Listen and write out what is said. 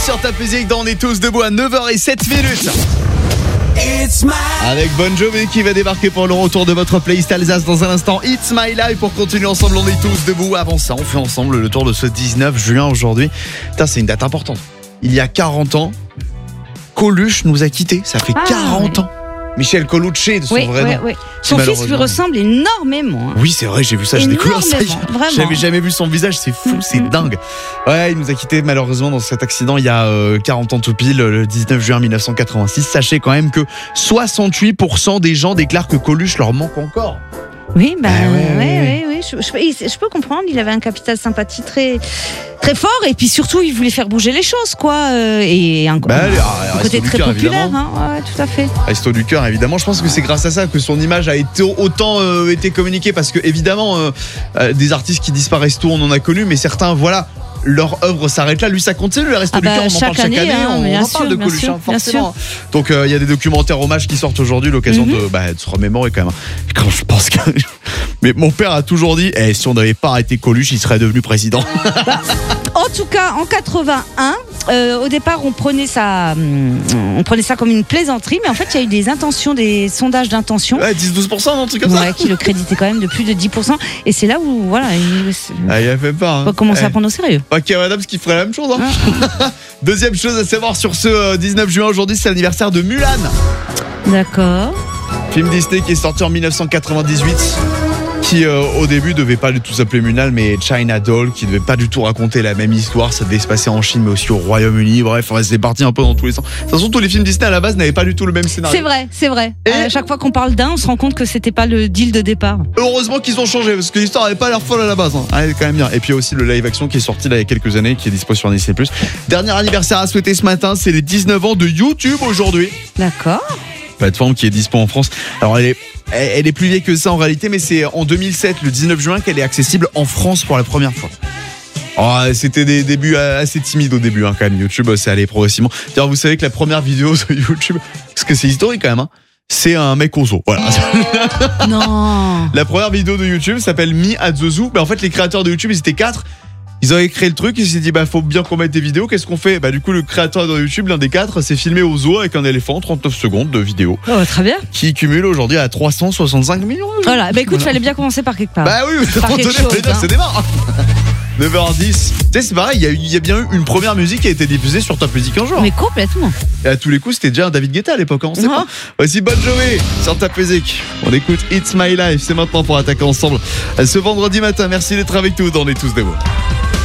sur ta musique dans On est tous debout à 9h07. Avec Bon Jovi qui va débarquer pour le retour de votre playlist Alsace dans un instant. It's My Life pour continuer ensemble. On est tous debout. Avant ça, on fait ensemble le tour de ce 19 juin aujourd'hui. Putain, c'est une date importante. Il y a 40 ans, Coluche nous a quittés. Ça fait 40 ans. Michel Colucci de son vrai nom. Oui. Son fils lui ressemble énormément. Oui, c'est vrai, j'ai vu ça, j'ai découvert ça. Vraiment. J'avais jamais vu son visage, c'est fou, c'est dingue. Ouais, il nous a quittés malheureusement dans cet accident il y a 40 ans tout pile, le 19 juin 1986. Sachez quand même que 68% des gens déclarent que Coluche leur manque encore. Oui, je peux comprendre. Il avait un capital sympathie très, très fort, et puis surtout, il voulait faire bouger les choses, quoi. Et un côté très populaire, ouais, tout à fait. Resto du cœur, évidemment. Je pense que c'est grâce à ça que son image a été autant été communiquée, parce que évidemment, des artistes qui disparaissent tôt, on en a connu, mais certains, voilà. Leur œuvre s'arrête là, lui ça continue, le Resto du cœur, on en parle chaque année, on en parle de Coluche, forcément. Donc il y a des documentaires hommages qui sortent aujourd'hui, l'occasion de se remémorer quand même. Quand je pense que... Mais mon père a toujours dit, si on n'avait pas arrêté Coluche, il serait devenu président. En tout cas, en 81, au départ, on prenait ça comme une plaisanterie, mais en fait, il y a eu des sondages d'intention. Ouais, 10-12%, un truc comme ça. Ouais, qui le créditaient quand même de plus de 10%. Et c'est là où, voilà, il a fait peur. On va commencer à prendre au sérieux. Ok, madame, ce qui ferait la même chose. Deuxième chose à savoir sur ce 19 juin aujourd'hui, c'est l'anniversaire de Mulan. D'accord. Film Disney qui est sorti en 1998. Qui au début devait pas du tout s'appeler Mulan mais China Doll, qui devait pas du tout raconter la même histoire. Ça devait se passer en Chine mais aussi au Royaume-Uni. Bref, c'est parti un peu dans tous les sens. De toute façon, tous les films Disney à la base n'avaient pas du tout le même scénario. C'est vrai. Et à chaque fois qu'on parle d'un, on se rend compte que c'était pas le deal de départ. Heureusement qu'ils ont changé, parce que l'histoire avait pas l'air folle à la base. Elle est quand même bien. Et puis aussi le live action qui est sorti là il y a quelques années, qui est dispo sur Disney+. Dernier anniversaire à souhaiter ce matin, c'est les 19 ans de YouTube aujourd'hui. D'accord. Plateforme qui est dispo en France. Alors elle est plus vieille que ça en réalité, mais c'est en 2007, le 19 juin, qu'elle est accessible en France pour la première fois. C'était des débuts assez timides au début, quand même. YouTube, c'est allé progressivement. D'ailleurs, vous savez que la première vidéo de YouTube, parce que c'est historique quand même, c'est un mec au zoo. Voilà. Non. La première vidéo de YouTube s'appelle Me at the Zoo. En fait, les créateurs de YouTube, ils étaient 4. Ils avaient créé le truc, ils se sont dit faut bien qu'on mette des vidéos, qu'est-ce qu'on fait ? Du coup le créateur de YouTube, l'un des 4, s'est filmé au zoo avec un éléphant, 39 secondes de vidéo. Très bien. Qui cumule aujourd'hui à 365 millions. Voilà, écoute, fallait bien commencer par quelque part. Oui, c'est démarre. 9h10. Tu sais, c'est pareil, il y a bien eu une première musique qui a été diffusée sur Top Music un jour. Mais complètement. Et à tous les coups, c'était déjà un David Guetta à l'époque, on sait pas. Voici Bon Jovi sur Top Music. On écoute It's My Life, c'est maintenant pour attaquer ensemble ce vendredi matin. Merci d'être avec nous, on est tous debout.